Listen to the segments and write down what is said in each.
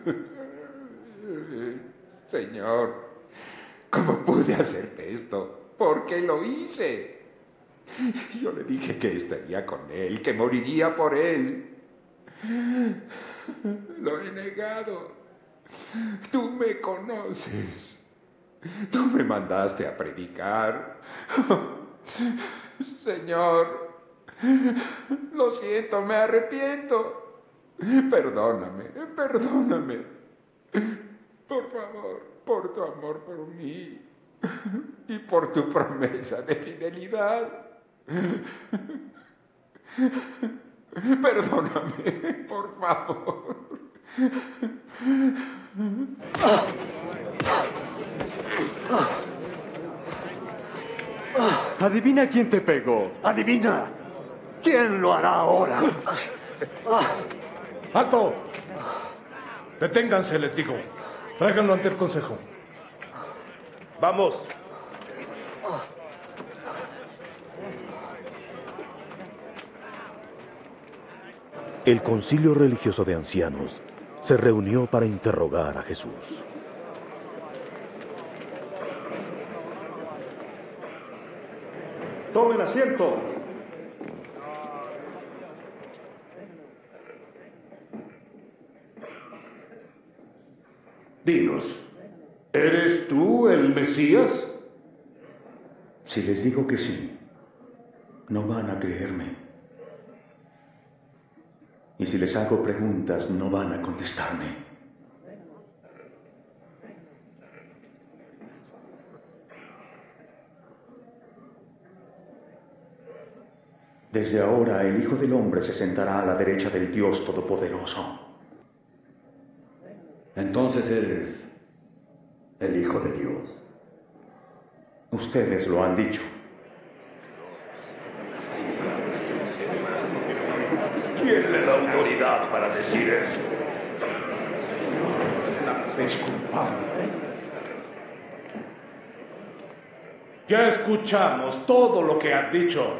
Señor, ¿cómo pude hacerte esto? ¿Por qué lo hice? Yo le dije que estaría con él, que moriría por él. Lo he negado. Tú me conoces. Tú me mandaste a predicar. Señor, lo siento, me arrepiento. Perdóname, perdóname. Por favor, por tu amor por mí y por tu promesa de fidelidad. Perdóname, por favor. Adivina quién te pegó. Adivina. ¿Quién lo hará ahora? ¡Alto! Deténganse, les digo. Tráiganlo ante el consejo. ¡Vamos! El concilio religioso de ancianos se reunió para interrogar a Jesús. ¡Tomen asiento! Dinos, ¿eres tú el Mesías? Si les digo que sí, no van a creerme. Y si les hago preguntas, no van a contestarme. Desde ahora el Hijo del Hombre se sentará a la derecha del Dios Todopoderoso. Entonces eres el Hijo de Dios. Ustedes lo han dicho. ¿Quién le da autoridad para decir eso? Es culpable. Ya escuchamos todo lo que has dicho.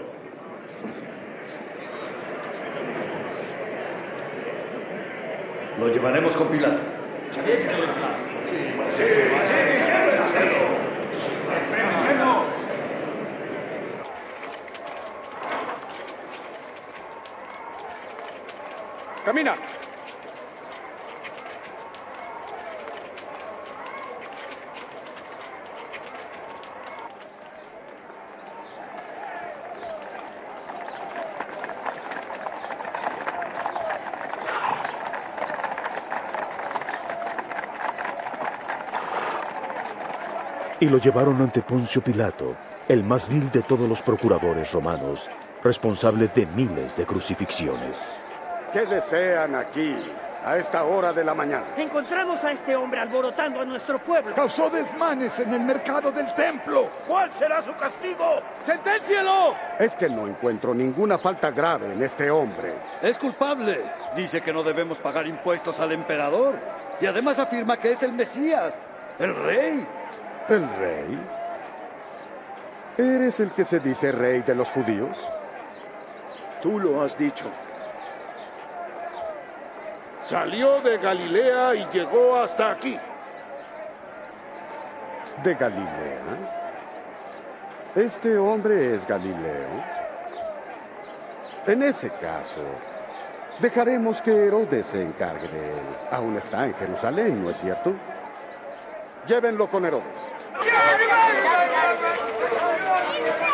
Lo llevaremos con Pilato. Sí, queremos hacerlo. ¡Camina! Y lo llevaron ante Poncio Pilato, el más vil de todos los procuradores romanos, responsable de miles de crucifixiones. ¿Qué desean aquí, a esta hora de la mañana? Encontramos a este hombre alborotando a nuestro pueblo. Causó desmanes en el mercado del templo. ¿Cuál será su castigo? ¡Senténcielo! Es que no encuentro ninguna falta grave en este hombre. Es culpable. Dice que no debemos pagar impuestos al emperador. Y además afirma que es el Mesías, el rey. ¿El rey? ¿Eres el que se dice rey de los judíos? Tú lo has dicho. Salió de Galilea y llegó hasta aquí. ¿De Galilea? ¿Este hombre es Galileo? En ese caso, dejaremos que Herodes se encargue de él. Aún está en Jerusalén, ¿no es cierto? Llévenlo con Herodes.